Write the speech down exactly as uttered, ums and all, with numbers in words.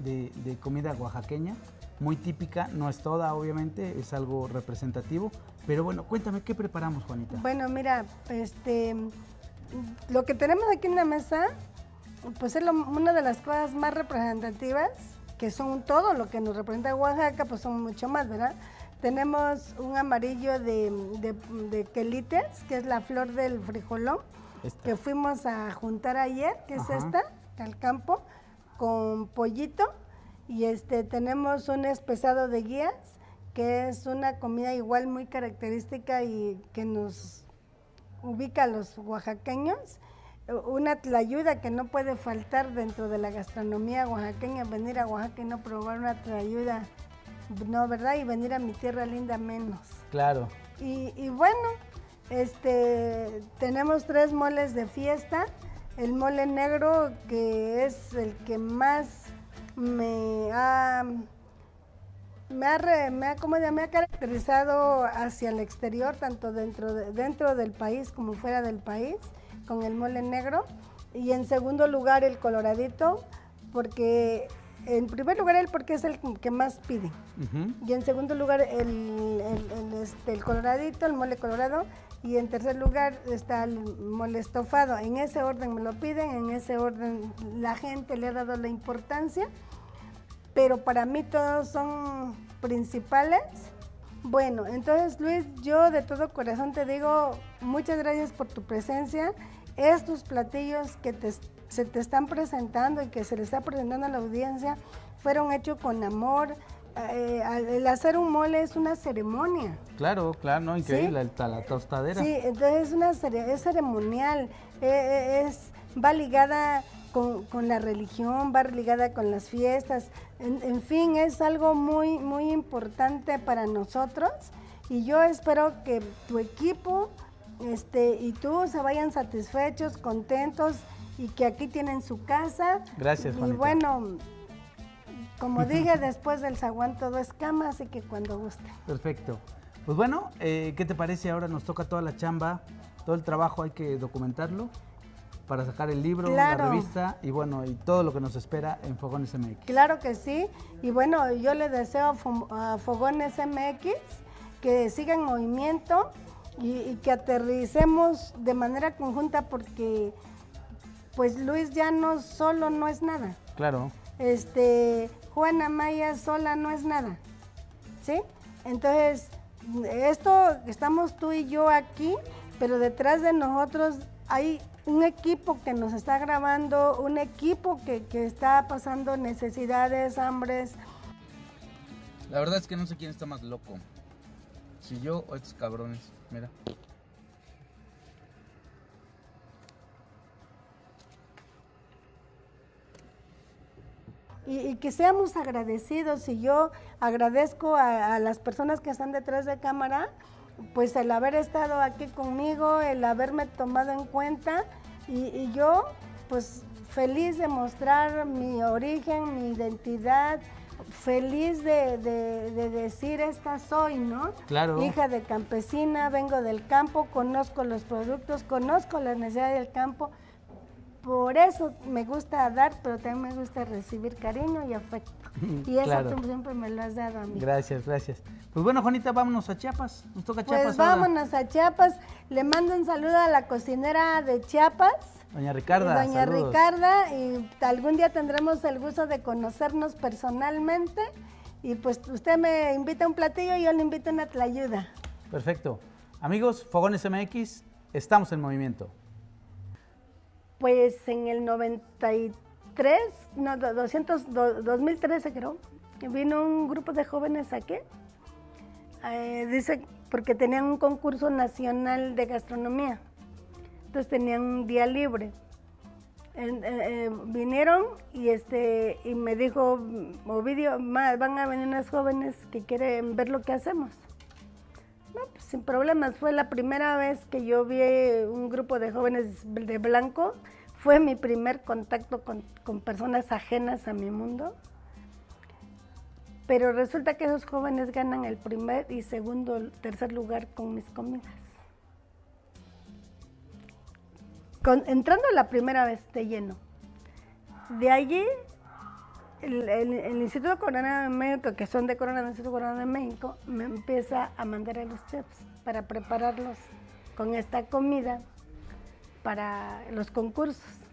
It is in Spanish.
de, de comida oaxaqueña, muy típica, no es toda obviamente, es algo representativo, pero bueno, cuéntame, ¿qué preparamos, Juanita? Bueno, mira, este, lo que tenemos aquí en la mesa, pues es lo, una de las cosas más representativas, que son todo lo que nos representa Oaxaca, pues son mucho más, ¿verdad? Tenemos un amarillo de, de, de quelites, que es la flor del frijolón, esta. que fuimos a juntar ayer, que Ajá. es esta, al campo, con pollito, y este tenemos un espesado de guías, que es una comida igual muy característica y que nos ubica a los oaxaqueños, una tlayuda que no puede faltar dentro de la gastronomía oaxaqueña, venir a Oaxaca y no probar una tlayuda, no, ¿verdad? Y venir a mi tierra linda menos. Claro. Y, y bueno, este, tenemos tres moles de fiesta. El mole negro, que es el que más me ha, me ha, re, me ha, ¿cómo se llama? Me ha caracterizado hacia el exterior, tanto dentro, de, dentro del país como fuera del país, con el mole negro. Y en segundo lugar el coloradito, porque en primer lugar el porque es el que más piden. Uh-huh. Y en segundo lugar el, el, el, este, el coloradito, el mole colorado. Y en tercer lugar está el mole estofado. En ese orden me lo piden, en ese orden la gente le ha dado la importancia, pero para mí todos son principales. Bueno, entonces Luis, yo de todo corazón te digo muchas gracias por tu presencia. Estos platillos que te, se te están presentando y que se le está presentando a la audiencia fueron hechos con amor. Eh, el hacer un mole es una ceremonia. Claro, claro, no, increíble, ¿sí? la, la tostadera. Sí, entonces es, una, es ceremonial, eh, es, va ligada con, con la religión, va ligada con las fiestas, en, en fin, es algo muy, muy importante para nosotros y yo espero que tu equipo este, y tú se vayan satisfechos, contentos y que aquí tienen su casa. Gracias, Juanita. Y bueno, como dije, después del zaguán todo es cama, así que cuando guste. Perfecto. Pues bueno, eh, ¿qué te parece? Ahora nos toca toda la chamba, todo el trabajo hay que documentarlo para sacar el libro, claro. la revista y bueno, y todo lo que nos espera en Fogones M X. Claro que sí. Y bueno, yo le deseo a Fogones M X que siga en movimiento y, y que aterricemos de manera conjunta porque pues Luis ya no solo no es nada. Claro. Este... Juana Maya sola no es nada, ¿sí? Entonces, esto, estamos tú y yo aquí, pero detrás de nosotros hay un equipo que nos está grabando, un equipo que, que está pasando necesidades, hambres. La verdad es que no sé quién está más loco, si yo o estos cabrones, mira. Y, y que seamos agradecidos, y yo agradezco a, a las personas que están detrás de cámara, pues el haber estado aquí conmigo, el haberme tomado en cuenta, y, y yo pues feliz de mostrar mi origen, mi identidad, feliz de, de, de decir esta soy, ¿no? Claro. Hija de campesina, vengo del campo, conozco los productos, conozco las necesidades del campo. Por eso me gusta dar, pero también me gusta recibir cariño y afecto. Y eso claro. Tú siempre me lo has dado a mí. Gracias, gracias. Pues bueno, Juanita, vámonos a Chiapas. Nos toca Chiapas. Pues vámonos ahora. a Chiapas. Le mando un saludo a la cocinera de Chiapas. Doña Ricarda. Doña saludos. Ricarda. Y algún día tendremos el gusto de conocernos personalmente. Y pues usted me invita a un platillo y yo le invito a una tlayuda. Perfecto. Amigos, Fogones M X, estamos en movimiento. Pues en el noventa y tres, no, doscientos, dos mil trece creo, vino un grupo de jóvenes aquí, eh, dice, porque tenían un concurso nacional de gastronomía, entonces tenían un día libre. Eh, eh, vinieron y, este, y me dijo, Ovidio, van a venir unas jóvenes que quieren ver lo que hacemos. No, pues sin problemas, fue la primera vez que yo vi un grupo de jóvenes de blanco, fue mi primer contacto con, con personas ajenas a mi mundo, pero resulta que esos jóvenes ganan el primer y segundo, tercer lugar con mis comidas. Con, entrando la primera vez de lleno. De allí el, el, el Instituto Corona de México, que son de Corona del Instituto Corona de México, me empieza a mandar a los chefs para prepararlos con esta comida para los concursos.